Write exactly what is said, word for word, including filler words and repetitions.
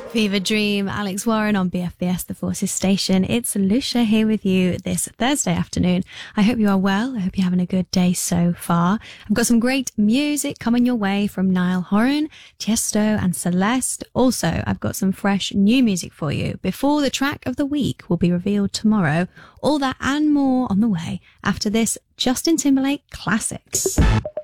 Fever Dream, Alex Warren on B F B S, The Forces Station. It's Lucia here with you this Thursday afternoon. I hope you are well. I hope you're having a good day so far. I've got some great music coming your way from Niall Horan, Tiesto and Celeste. Also, I've got some fresh new music for you before the track of the week will be revealed tomorrow. All that and more on the way after this Justin Timberlake classics.